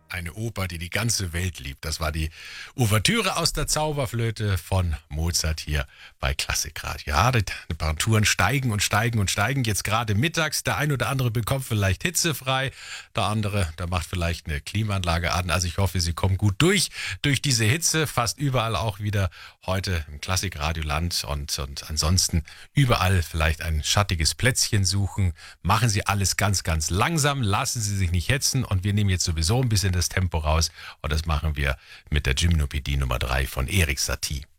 Eine Oper, die die ganze Welt liebt. Das war die Ouvertüre aus der Zauberflöte von Mozart hier bei Klassikradio. Ja, die Temperaturen steigen und steigen und steigen. Jetzt gerade mittags. Der ein oder andere bekommt vielleicht hitzefrei. Der andere, der macht vielleicht eine Klimaanlage an. Also ich hoffe, Sie kommen gut durch diese Hitze. Fast überall auch wieder heute im Klassikradioland. Und ansonsten überall vielleicht ein schattiges Plätzchen suchen. Machen Sie alles ganz, ganz langsam. Lassen Sie sich nicht hetzen. Und wir nehmen jetzt sowieso ein bisschen das Tempo raus und das machen wir mit der Gymnopädie Nummer 3 von Erik Satie.